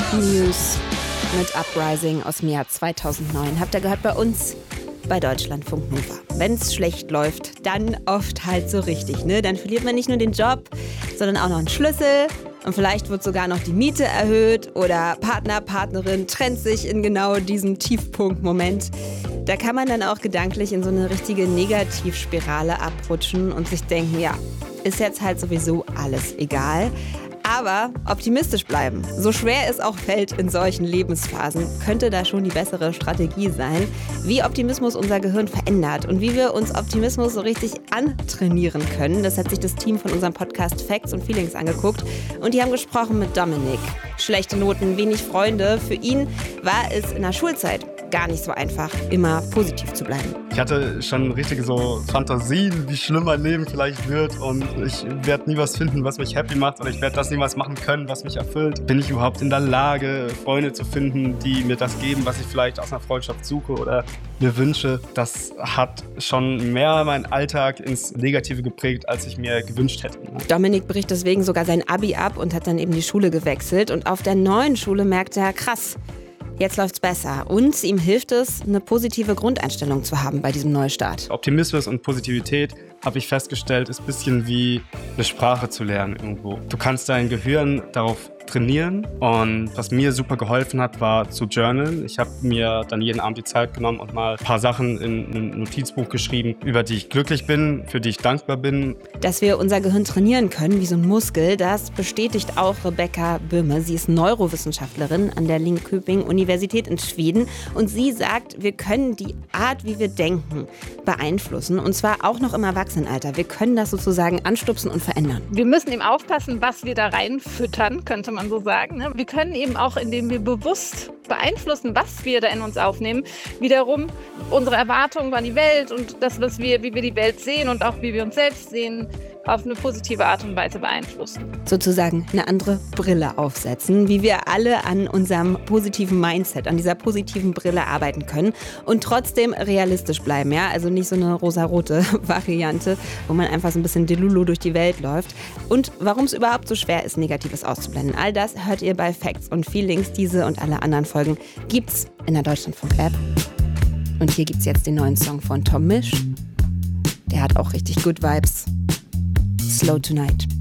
Muse mit Uprising aus dem Jahr 2009. Habt ihr gehört bei uns bei Deutschlandfunk Nova. Wenn es schlecht läuft, dann oft halt so richtig, ne? Dann verliert man nicht nur den Job, sondern auch noch einen Schlüssel. Und vielleicht wird sogar noch die Miete erhöht oder Partner, Partnerin trennt sich in genau diesem Tiefpunktmoment. Da kann man dann auch gedanklich in so eine richtige Negativspirale abrutschen und sich denken, ja, ist jetzt halt sowieso alles egal. Aber optimistisch bleiben, so schwer es auch fällt in solchen Lebensphasen, könnte da schon die bessere Strategie sein, wie Optimismus unser Gehirn verändert und wie wir uns Optimismus so richtig antrainieren können. Das hat sich das Team von unserem Podcast Facts und Feelings angeguckt und die haben gesprochen mit Dominik. Schlechte Noten, wenig Freunde. Für ihn war es in der Schulzeit gar nicht so einfach, immer positiv zu bleiben. Ich hatte schon richtige so Fantasien, wie schlimm mein Leben vielleicht wird und ich werde nie was finden, was mich happy macht oder ich werde das niemals machen können, was mich erfüllt. Bin ich überhaupt in der Lage, Freunde zu finden, die mir das geben, was ich vielleicht aus einer Freundschaft suche oder mir wünsche? Das hat schon mehr meinen Alltag ins Negative geprägt, als ich mir gewünscht hätte. Dominik bricht deswegen sogar sein Abi ab und hat dann eben die Schule gewechselt und auf der neuen Schule merkt er, krass, jetzt läuft's besser und ihm hilft es, eine positive Grundeinstellung zu haben bei diesem Neustart. Optimismus und Positivität, habe ich festgestellt, ist ein bisschen wie eine Sprache zu lernen irgendwo. Du kannst dein Gehirn darauf trainieren und was mir super geholfen hat, war zu journalen. Ich habe mir dann jeden Abend die Zeit genommen und mal ein paar Sachen in ein Notizbuch geschrieben, über die ich glücklich bin, für die ich dankbar bin. Dass wir unser Gehirn trainieren können, wie so ein Muskel, das bestätigt auch Rebecca Böhme. Sie ist Neurowissenschaftlerin an der Linköping-Universität in Schweden und sie sagt, wir können die Art, wie wir denken, beeinflussen und zwar auch noch im Erwachsenenalter. Wir können das sozusagen anstupsen und verändern. Wir müssen eben aufpassen, was wir da reinfüttern, könnte man so sagen. Wir können eben auch, indem wir bewusst beeinflussen, was wir da in uns aufnehmen, wiederum unsere Erwartungen an die Welt und das, wie wir die Welt sehen und auch wie wir uns selbst sehen, auf eine positive Art und Weise beeinflussen. Sozusagen eine andere Brille aufsetzen, wie wir alle an unserem positiven Mindset, an dieser positiven Brille arbeiten können und trotzdem realistisch bleiben, ja? Also nicht so eine rosarote Variante, wo man einfach so ein bisschen delulu durch die Welt läuft. Und warum es überhaupt so schwer ist, Negatives auszublenden, all das hört ihr bei Facts und Feelings. Diese und alle anderen Folgen gibt's in der Deutschlandfunk-App. Und hier gibt's jetzt den neuen Song von Tom Misch. Der hat auch richtig good Vibes. Slow Tonight.